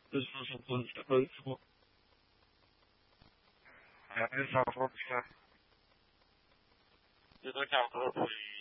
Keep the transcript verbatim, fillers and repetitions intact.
This person was available. É, essa foto já. Eu dou tchau pra vocês.